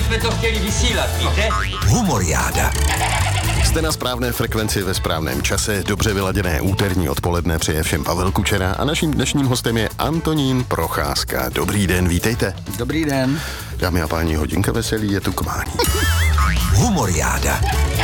jsme to chtěli vysílat, víte? Humoriáda. Jste na správné frekvenci ve správném čase, dobře vyladěné úterní odpoledne, přeje všem Pavel Kučera a naším dnešním hostem je Antonín Procházka. Dobrý den, vítejte. Dobrý den. Dámy a páni, hodinka veselí je tu k mání. Humoriáda.